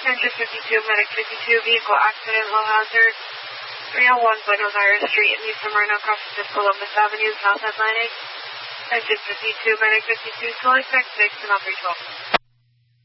Engine 52, Medic 52, vehicle accident, low hazard, 301 Buenos Aires Street in New Smyrna, crossing to Columbus Avenue, South Atlantic. Engine 52, Medic 52, select next 6 and 312.